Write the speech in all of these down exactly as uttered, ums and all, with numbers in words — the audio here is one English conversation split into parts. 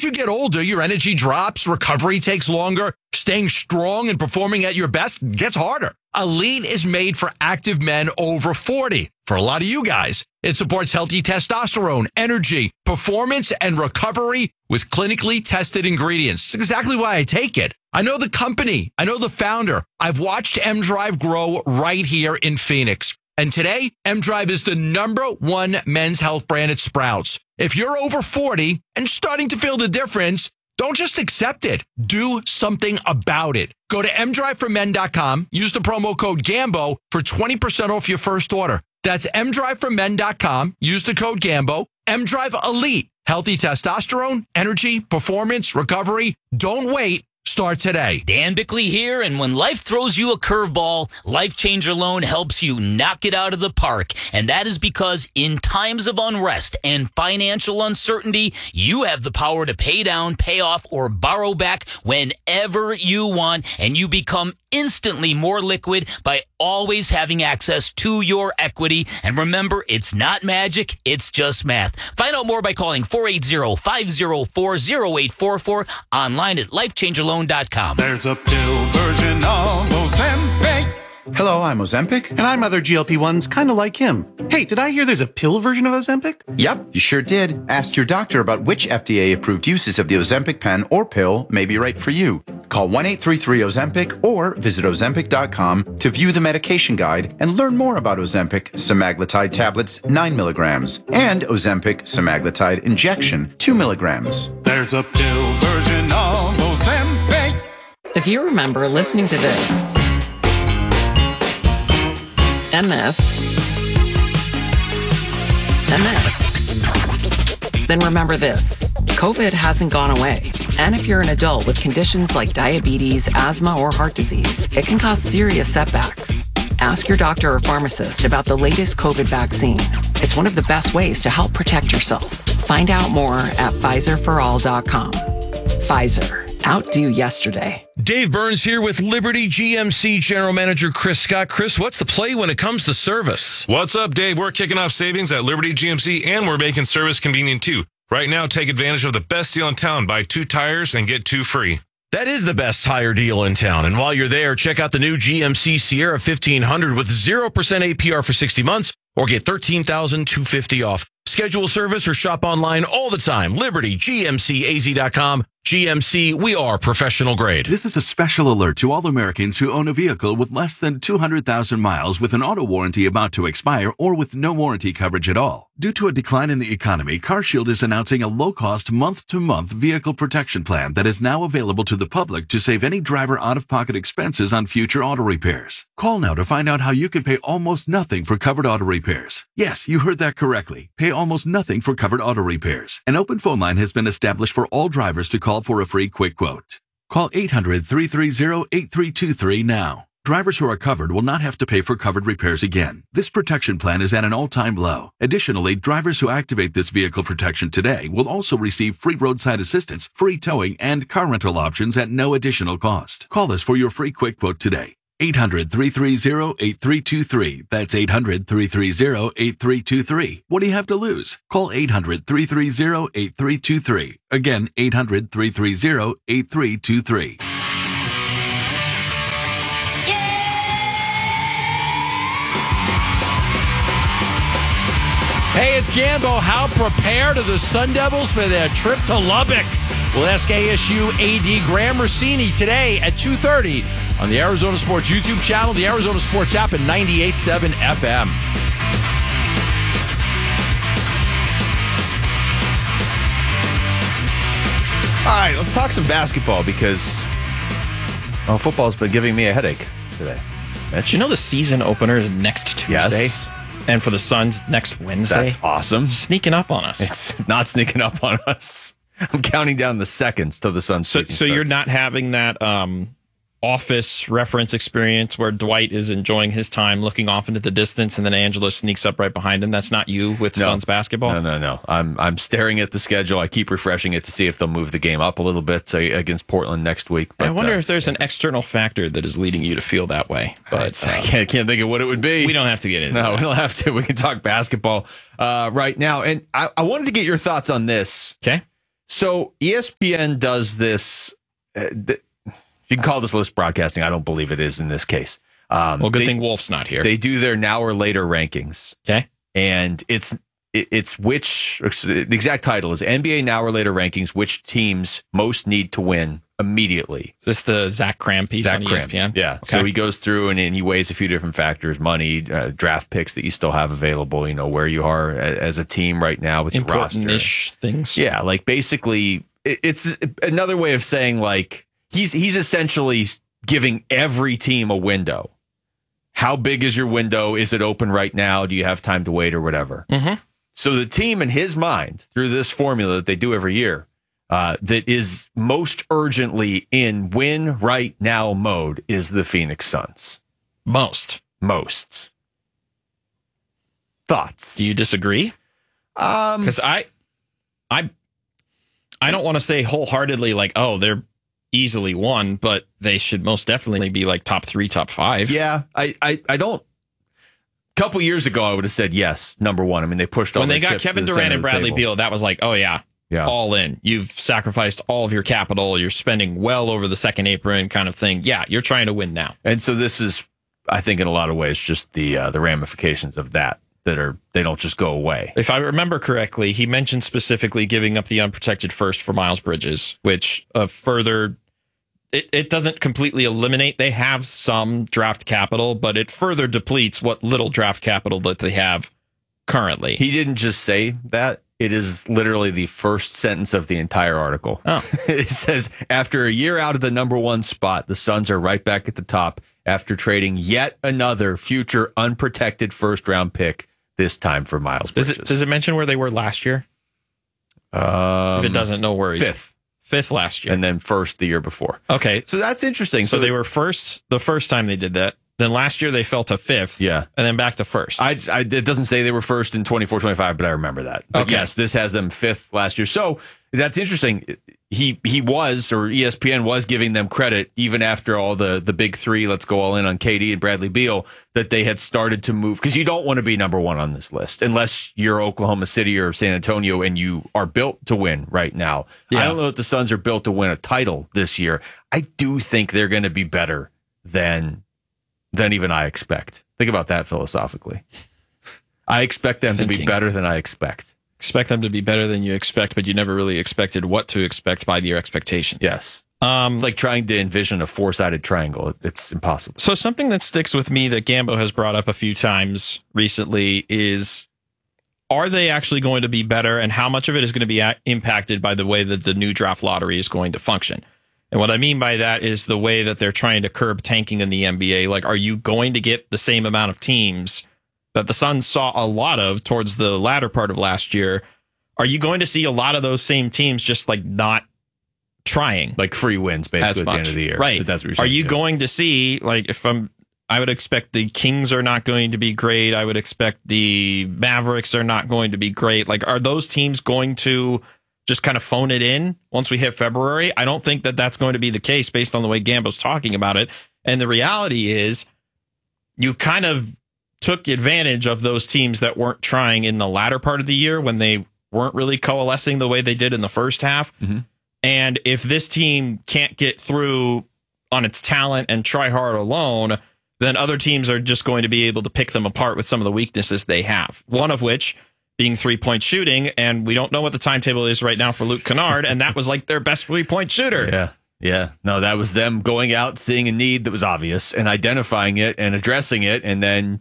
you get older, your energy drops, recovery takes longer, staying strong and performing at your best gets harder. Elite is made for active men over forty. For a lot of you guys, it supports healthy testosterone, energy, performance, and recovery with clinically tested ingredients. It's exactly why I take it. I know the company. I know the founder. I've watched M-Drive grow right here in Phoenix. And today, M-Drive is the number one men's health brand at Sprouts. If you're over forty and starting to feel the difference, don't just accept it. Do something about it. Go to m drive for men dot com. Use the promo code GAMBO for twenty percent off your first order. That's m drive for men dot com. Use the code GAMBO. M-Drive Elite. Healthy testosterone, energy, performance, recovery. Don't wait. Start today. Dan Bickley here, and when life throws you a curveball, Life Changer Loan helps you knock it out of the park. And that is because in times of unrest and financial uncertainty, you have the power to pay down, pay off, or borrow back whenever you want, and you become instantly more liquid by always having access to your equity. And remember, it's not magic, it's just math. Find out more by calling four eight zero, five zero four, zero eight four four, online at life changer loan dot com. There's a pill version of Ozempic. Hello, I'm Ozempic. And I'm other G L P ones kind of like him. Hey, did I hear there's a pill version of Ozempic? Yep, you sure did. Ask your doctor about which F D A-approved uses of the Ozempic pen or pill may be right for you. Call one eight three three Ozempic or visit ozempic dot com to view the medication guide and learn more about Ozempic semaglutide tablets nine milligrams and Ozempic semaglutide injection two milligrams. There's a pill version of Ozempic. If you remember listening to this, and this, and this, then remember this. COVID hasn't gone away. And if you're an adult with conditions like diabetes, asthma, or heart disease, it can cause serious setbacks. Ask your doctor or pharmacist about the latest COVID vaccine. It's one of the best ways to help protect yourself. Find out more at Pfizer for all dot com. Pfizer. Outdo yesterday. Dave Burns here with Liberty G M C General Manager Chris Scott. Chris, what's the play when it comes to service? What's up, Dave? We're kicking off savings at Liberty G M C, and we're making service convenient, too. Right now, take advantage of the best deal in town. Buy two tires and get two free. That is the best tire deal in town. And while you're there, check out the new G M C Sierra fifteen hundred with zero percent A P R for sixty months or get thirteen thousand two hundred fifty dollars off. Schedule service or shop online all the time. Liberty G M C A Z dot com. G M C, we are professional grade. This is a special alert to all Americans who own a vehicle with less than two hundred thousand miles with an auto warranty about to expire or with no warranty coverage at all. Due to a decline in the economy, CarShield is announcing a low-cost month-to-month vehicle protection plan that is now available to the public to save any driver out-of-pocket expenses on future auto repairs. Call now to find out how you can pay almost nothing for covered auto repairs. Yes, you heard that correctly. Pay almost nothing for covered auto repairs. An open phone line has been established for all drivers to call for a free quick quote. Call eight hundred, three three zero, eight three two three now. Drivers who are covered will not have to pay for covered repairs again. This protection plan is at an all-time low. Additionally, drivers who activate this vehicle protection today will also receive free roadside assistance, free towing, and car rental options at no additional cost. Call us for your free quick quote today. eight hundred, three three zero, eight three two three. That's eight hundred, three three zero, eight three two three. What do you have to lose? Call eight hundred, three three zero, eight three two three. Again, eight hundred, three three zero, eight three two three. Hey, it's Gambo. How prepared are the Sun Devils for their trip to Lubbock? We'll ask A S U A D Graham Rossini today at two thirty on the Arizona Sports YouTube channel, the Arizona Sports app, and ninety-eight point seven F M. All right, let's talk some basketball because well, football's been giving me a headache today. Mitch, you know the season opener is next Tuesday? Yes. And for the Suns, next Wednesday? That's awesome. Sneaking up on us. It's not sneaking up on us. I'm counting down the seconds till the Suns So, season so you're starts. not having that um, office reference experience where Dwight is enjoying his time looking off into the distance and then Angelo sneaks up right behind him. That's not you with No. Suns basketball? No, no, no. I'm I'm staring at the schedule. I keep refreshing it to see if they'll move the game up a little bit uh, against Portland next week. But, I wonder uh, if there's an external factor that is leading you to feel that way. But I uh, can't, can't think of what it would be. we don't have to get into No, that. we don't have to. We can talk basketball uh, right now. And I, I wanted to get your thoughts on this. Okay. So E S P N does this. Uh, th- you can call this list broadcasting. I don't believe it is in this case. Um, well, good they, thing Wolf's not here. They do their now or later rankings. Okay. And it's it, it's which the exact title is N B A now or later rankings. Which teams most need to win immediately? Is this the Zach Cram piece Zach on Cram. E S P N? Yeah. Okay. So he goes through and, and he weighs a few different factors: money, uh, draft picks that you still have available. You know where you are as a team right now with your roster. Important-ish things. Yeah, like basically, it, it's another way of saying like he's he's essentially giving every team a window. How big is your window? Is it open right now? Do you have time to wait or whatever? Mm-hmm. So the team in his mind, through this formula that they do every year, uh, that is most urgently in win right now mode is the Phoenix Suns. Most. Most. Thoughts? Do you disagree? Um, Because I, I, I don't want to say wholeheartedly like, oh, they're easily won, but they should most definitely be like top three, top five. Yeah, I, I, I don't. A couple years ago, I would have said yes, number one. I mean, they pushed all when they their got chips to Kevin the Durant center and of the Bradley table. Beal. That was like, oh yeah, Yeah. all in. You've sacrificed all of your capital. You're spending well over the second apron, kind of thing. Yeah, you're trying to win now. And so this is, I think, in a lot of ways, just the uh, the ramifications of that that are they don't just go away. If I remember correctly, he mentioned specifically giving up the unprotected first for Miles Bridges, which uh, further. It, it doesn't completely eliminate. They have some draft capital, but it further depletes what little draft capital that they have currently. He didn't just say that. It is literally the first sentence of the entire article. Oh. It says, after a year out of the number one spot, the Suns are right back at the top after trading yet another future unprotected first round pick, this time for Miles Does Bridges. it, does it mention where they were last year? Um, If it doesn't, no worries. Fifth. Fifth last year. And then first the year before. Okay. So that's interesting. So, So, they were first the first time they did that. Then last year they fell to fifth. Yeah. And then back to first. I, I it doesn't say they were first in twenty-four twenty-five, but I remember that. But Okay. yes, this has them fifth last year. So that's interesting. He he was, or E S P N was giving them credit even after all the the big three, let's go all in on K D and Bradley Beal, that they had started to move, because you don't want to be number one on this list unless you're Oklahoma City or San Antonio and you are built to win right now. Yeah. I don't know if the Suns are built to win a title this year. I do think they're going to be better than than even I expect. Think about that philosophically. I expect them to be Thinking. better than I expect. expect them to be better than you expect, but you never really expected what to expect by your expectations. Yes. Um, It's like trying to envision a four-sided triangle. It's impossible. So something that sticks with me that Gambo has brought up a few times recently is, are they actually going to be better, and how much of it is going to be a- impacted by the way that the new draft lottery is going to function? And what I mean by that is the way that they're trying to curb tanking in the N B A. Like, are you going to get the same amount of teams that the Suns saw a lot of towards the latter part of last year? Are you going to see a lot of those same teams just like not trying? Like free wins basically at the end of the year. Right. That's what you're Are saying, you yeah. going to see, like, if I'm, I would expect the Kings are not going to be great. I would expect the Mavericks are not going to be great. Like, are those teams going to just kind of phone it in once we hit February? I don't think that that's going to be the case based on the way Gambo's talking about it. And the reality is you kind of took advantage of those teams that weren't trying in the latter part of the year when they weren't really coalescing the way they did in the first half. Mm-hmm. And if this team can't get through on its talent and try hard alone, then other teams are just going to be able to pick them apart with some of the weaknesses they have. One of which being three-point shooting, and we don't know what the timetable is right now for Luke Kennard, and that was like their best three-point shooter. Yeah. Yeah. No, that was them going out, seeing a need that was obvious and identifying it and addressing it. And then,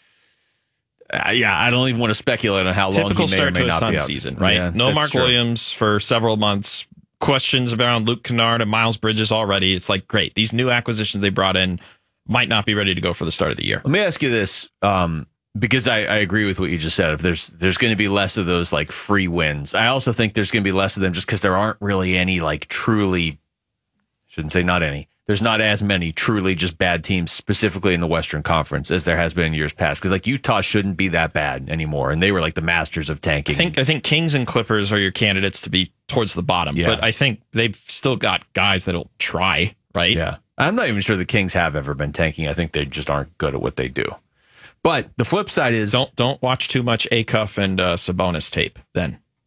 uh, yeah, I don't even want to speculate on how long Typical he may start or may to a not be Sun out. season, right? Yeah, no that's Mark true. Williams for several months. Questions around Luke Kennard and Miles Bridges already. It's like, great. These new acquisitions they brought in might not be ready to go for the start of the year. Let me ask you this, um, because I, I agree with what you just said. If there's there's going to be less of those like free wins, I also think there's going to be less of them just because there aren't really any like truly, shouldn't say not any. There's not as many truly just bad teams specifically in the Western Conference as there has been in years past. Because like Utah shouldn't be that bad anymore, and they were like the masters of tanking. I think I think Kings and Clippers are your candidates to be towards the bottom, Yeah. but I think they've still got guys that'll try, right? Yeah. I'm not even sure the Kings have ever been tanking. I think they just aren't good at what they do. But the flip side is Don't don't watch too much Acuff and uh, Sabonis tape then.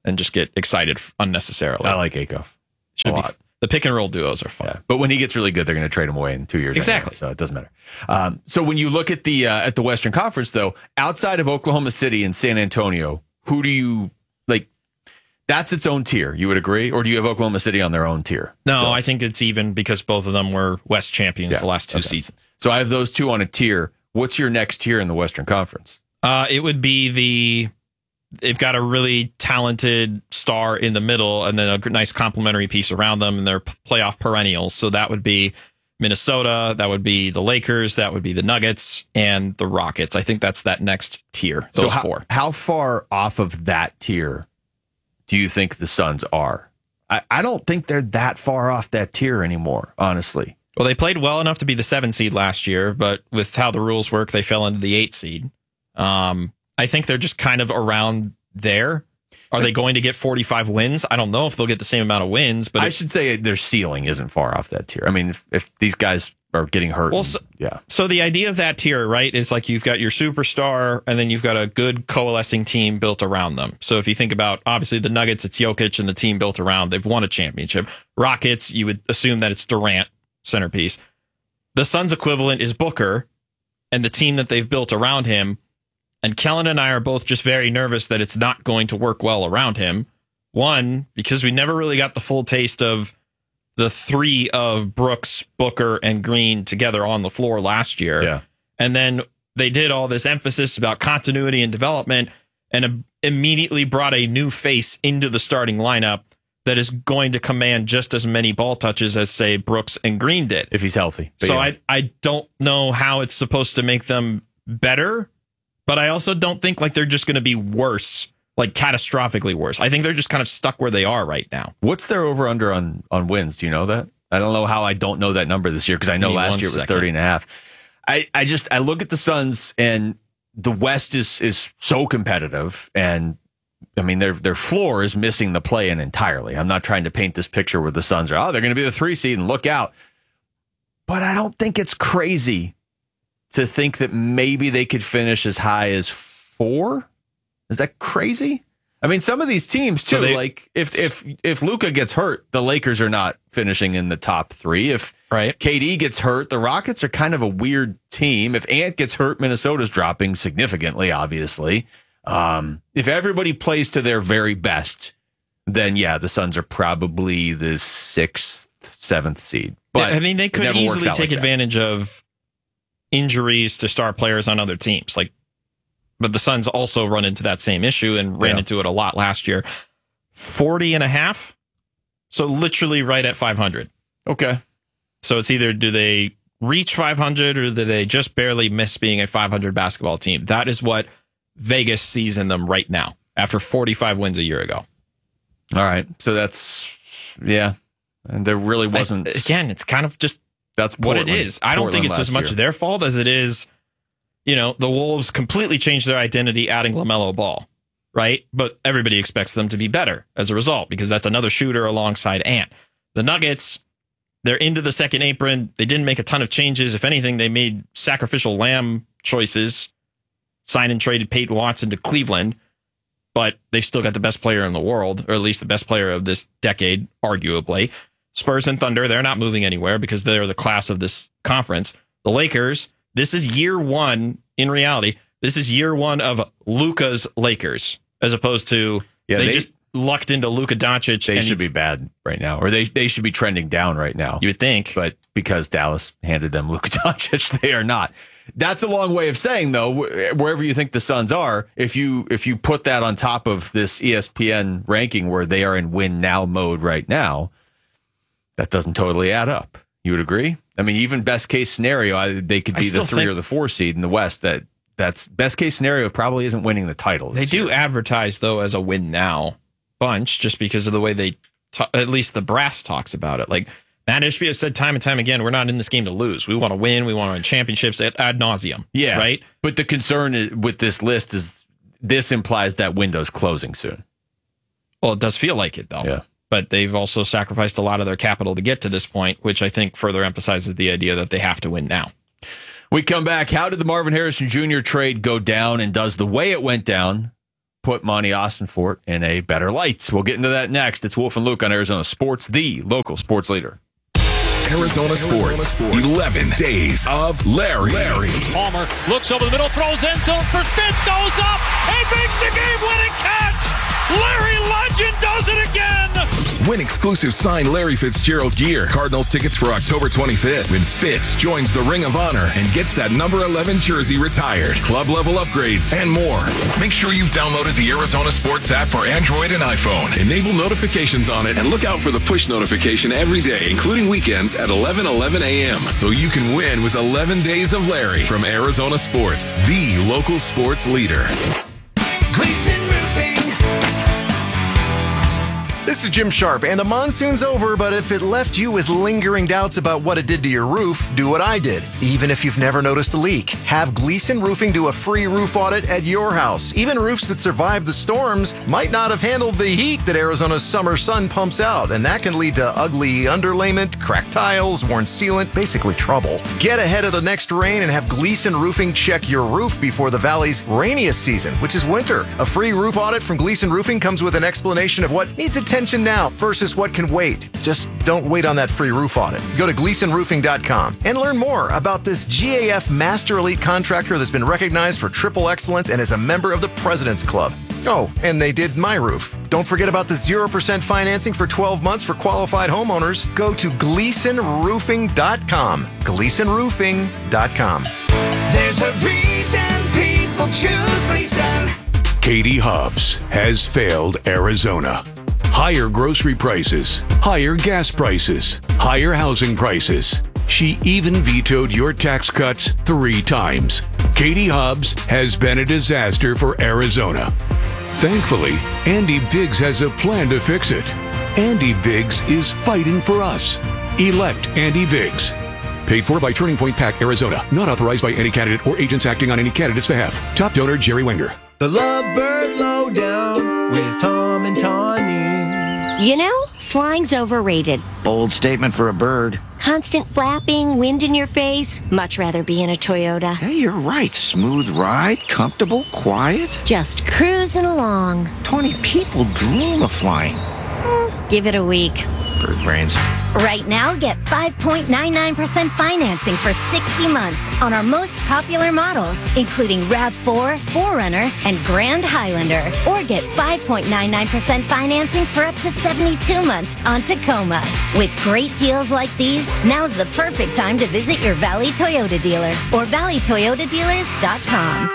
and just get excited unnecessarily. I like Acuff. Should a be lot. The pick and roll duos are fun. Yeah. But when he gets really good, they're going to trade him away in two years. Exactly. Anyway, so it doesn't matter. Um, so when you look at the uh, at the Western Conference, though, outside of Oklahoma City and San Antonio, who do you like? That's its own tier. You would agree, or do you have Oklahoma City on their own tier? No, still? I think it's even because both of them were West champions Yeah, the last two okay. seasons. So I have those two on a tier. What's your next tier in the Western Conference? Uh, it would be the. They've got a really talented star in the middle and then a nice complementary piece around them, and they're playoff perennials. So that would be Minnesota, that would be the Lakers, that would be the Nuggets, and the Rockets. I think that's that next tier, those so how, four. How far off of that tier do you think the Suns are? I, I don't think they're that far off that tier anymore, honestly. Well, they played well enough to be the seven seed last year, but with how the rules work, they fell into the eight seed. Um, I think they're just kind of around there. Are they going to get forty-five wins? I don't know if they'll get the same amount of wins, but I if, should say their ceiling isn't far off that tier. I mean, if, if these guys are getting hurt, Well, and- so- yeah. So the idea of that tier, right, is like you've got your superstar and then you've got a good coalescing team built around them. So if you think about, obviously, the Nuggets, it's Jokic and the team built around. They've won a championship. Rockets, you would assume that it's Durant, centerpiece. The Suns equivalent is Booker and the team that they've built around him. And Kellen and I are both just very nervous that it's not going to work well around him. One, because we never really got the full taste of the three of Brooks, Booker, and Green together on the floor last year. Yeah. And then they did all this emphasis about continuity and development and uh, immediately brought a new face into the starting lineup that is going to command just as many ball touches as, say, Brooks and Green did. If he's healthy. But So yeah. I, I don't know how it's supposed to make them better, but I also don't think like they're just going to be worse, like catastrophically worse. I think they're just kind of stuck where they are right now. What's their over under on, on wins? Do you know that? I don't know how I don't know that number this year because I know Give me last one year it was second. thirty and a half. I, I just, I look at the Suns and the West is, is so competitive. And I mean, their, their floor is missing the play in entirely. I'm not trying to paint this picture where the Suns are, oh, they're going to be the three seed and look out. But I don't think it's crazy to think that maybe they could finish as high as four. Is that crazy? I mean, some of these teams too, So they- like if if if Luka gets hurt, the Lakers are not finishing in the top three. If Right. K D gets hurt, the Rockets are kind of a weird team. If Ant gets hurt, Minnesota's dropping significantly, obviously. Um, if everybody plays to their very best, then yeah, the Suns are probably the sixth, seventh seed. But I mean, they it could never works easily out take like that. advantage of injuries to star players on other teams. Like, but the Suns also run into that same issue and ran Yeah. into it a lot last year. forty and a half. So literally right at five hundred. Okay. So it's either do they reach five hundred or do they just barely miss being a five hundred basketball team? That is what Vegas sees in them right now after forty-five wins a year ago. All right. So that's, yeah. And there really wasn't. I- again, it's kind of just that's what Portland- it is. I don't think Portland it's as last much year. their fault as it is, you know, the Wolves completely changed their identity adding LaMelo Ball, right? But everybody expects them to be better as a result because that's another shooter alongside Ant. The Nuggets, they're into the second apron. They didn't make a ton of changes. If anything, they made sacrificial lamb choices, signed and traded Peyton Watson to Cleveland, but they've still got the best player in the world, or at least the best player of this decade, arguably. Spurs and Thunder, they're not moving anywhere because they're the class of this conference. The Lakers, this is year one, in reality, this is year one of Luka's Lakers, as opposed to Yeah, they, they- just lucked into Luka Doncic. They and should be he's- bad right now, or they they should be trending down right now. You would think. But because Dallas handed them Luka Doncic, they are not. That's a long way of saying, though, wh- wherever you think the Suns are, if you if you put that on top of this E S P N ranking where they are in win now mode right now, that doesn't totally add up. You would agree? I mean, even best case scenario, I, they could I be the still three think- or the four seed in the West. That that's best case scenario probably isn't winning the title. They this do year. advertise, though, as a win now bunch just because of the way they, ta- at least the brass talks about it. Like Matt Ishbia has said time and time again, we're not in this game to lose. We want to win. We want to win championships ad, ad nauseum. Yeah, Right? But the concern is, with this list is this implies that window's closing soon. Well, it does feel like it, though. Yeah. But they've also sacrificed a lot of their capital to get to this point, which I think further emphasizes the idea that they have to win now. We come back. How did the Marvin Harrison Junior trade go down, and does the way it went down put Monty Austin Fort in a better light. We'll get into that next. It's Wolf and Luke on Arizona Sports, the local sports leader. Arizona Sports, eleven days of Larry. Larry. Palmer looks over the middle, throws end zone for Fitz, goes up, and makes the game-winning catch. Larry Legend does it again. Win exclusive signed Larry Fitzgerald gear. Cardinals tickets for October twenty-fifth when Fitz joins the Ring of Honor and gets that number eleven jersey retired. Club level upgrades and more. Make sure you've downloaded the Arizona Sports app for Android and iPhone. Enable notifications on it and look out for the push notification every day, including weekends at eleven eleven a.m. so you can win with eleven days of Larry from Arizona Sports, the local sports leader. Gleason Roofing. This is Jim Sharp, and the monsoon's over, but if it left you with lingering doubts about what it did to your roof, do what I did. Even if you've never noticed a leak, have Gleason Roofing do a free roof audit at your house. Even roofs that survived the storms might not have handled the heat that Arizona's summer sun pumps out, and that can lead to ugly underlayment, cracked tiles, worn sealant, basically trouble. Get ahead of the next rain and have Gleason Roofing check your roof before the valley's rainiest season, which is winter. A free roof audit from Gleason Roofing comes with an explanation of what needs attention now versus what can wait. Just don't wait on that free roof audit. Go to gleason roofing dot com and learn more about this G A F Master Elite contractor that's been recognized for triple excellence and is a member of the President's Club. Oh, and they did my roof. Don't forget about the zero percent financing for twelve months for qualified homeowners. Go to gleason roofing dot com. gleason roofing dot com. There's a reason people choose Gleason. Katie Hobbs has failed Arizona. Higher grocery prices, higher gas prices, higher housing prices. She even vetoed your tax cuts three times. Katie Hobbs has been a disaster for Arizona. Thankfully, Andy Biggs has a plan to fix it. Andy Biggs is fighting for us. Elect Andy Biggs. Paid for by Turning Point PAC, Arizona. Not authorized by any candidate or agents acting on any candidate's behalf. Top donor, Jerry Wenger. The Lovebird Lowdown with Tom and Tawny. You know, flying's overrated. Bold statement for a bird. Constant flapping, wind in your face. Much rather be in a Toyota. Hey, you're right. Smooth ride, comfortable, quiet. Just cruising along. Twenty people dream of flying. Mm, give it a week. Bird brains. Right now, get five point nine nine percent financing for sixty months on our most popular models, including RAV four, four runner, and Grand Highlander. Or get five point nine nine percent financing for up to seventy-two months on Tacoma. With great deals like these, now's the perfect time to visit your Valley Toyota dealer or valley toyota dealers dot com.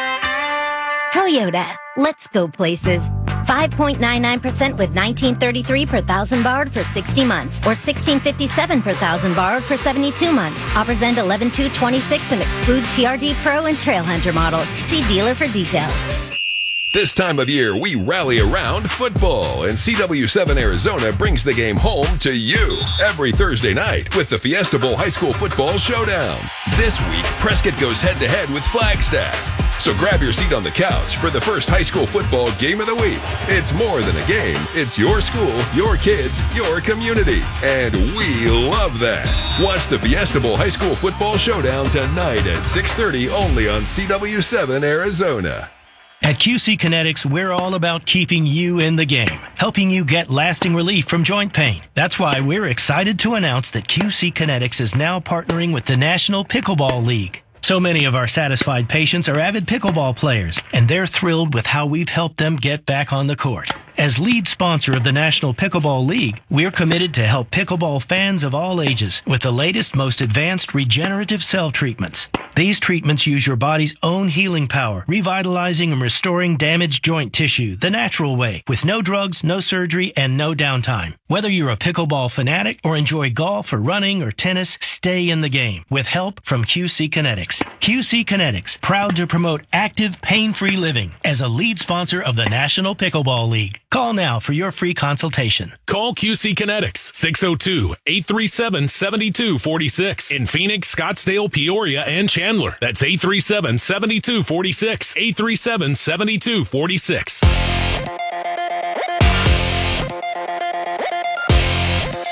Toyota, let's go places. five point nine nine percent with nineteen thirty-three per thousand borrowed for sixty months or sixteen fifty-seven per thousand borrowed for seventy-two months. Offers end eleven two twenty-six and exclude T R D Pro and Trailhunter models. See dealer for details. This time of year, we rally around football, and C W seven Arizona brings the game home to you every Thursday night with the Fiesta Bowl High School Football Showdown. This week, Prescott goes head-to-head with Flagstaff. So grab your seat on the couch for the first high school football game of the week. It's more than a game. It's your school, your kids, your community. And we love that. Watch the Fiesta Bowl High School Football Showdown tonight at six thirty only on C W seven Arizona. At Q C Kinetics, we're all about keeping you in the game, helping you get lasting relief from joint pain. That's why we're excited to announce that Q C Kinetics is now partnering with the National Pickleball League. So many of our satisfied patients are avid pickleball players, and they're thrilled with how we've helped them get back on the court. As lead sponsor of the National Pickleball League, we're committed to help pickleball fans of all ages with the latest, most advanced regenerative cell treatments. These treatments use your body's own healing power, revitalizing and restoring damaged joint tissue the natural way, with no drugs, no surgery, and no downtime. Whether you're a pickleball fanatic or enjoy golf or running or tennis, stay in the game with help from Q C Kinetics. Q C Kinetics, proud to promote active, pain-free living as a lead sponsor of the National Pickleball League. Call now for your free consultation. Call Q C Kinetics, six oh two, eight three seven, seven two four six in Phoenix, Scottsdale, Peoria, and Chandler. That's eight three seven, seven two four six, eight three seven, seven two four six.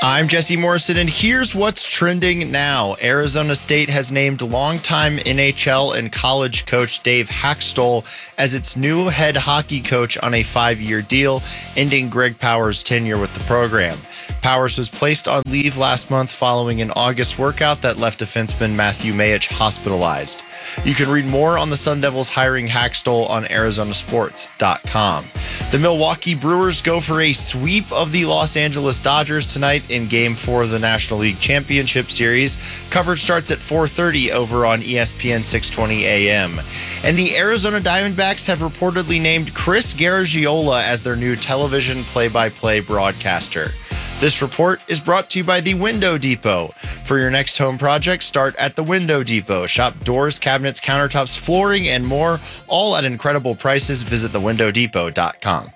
I'm Jesse Morrison, and here's what's trending now. Arizona State has named longtime N H L and college coach Dave Haxtell as its new head hockey coach on a five-year deal, ending Greg Powers' tenure with the program. Powers was placed on leave last month following an August workout that left defenseman Matthew Mayich hospitalized. You can read more on the Sun Devils hiring Haxtell on Arizona Sports dot com. The Milwaukee Brewers go for a sweep of the Los Angeles Dodgers tonight in Game four of the National League Championship Series. Coverage starts at four thirty over on E S P N six twenty A M. And the Arizona Diamondbacks have reportedly named Chris Garagiola as their new television play-by-play broadcaster. This report is brought to you by The Window Depot. For your next home project, start at The Window Depot. Shop doors, cabinets, countertops, flooring, and more, all at incredible prices. Visit the window depot dot com.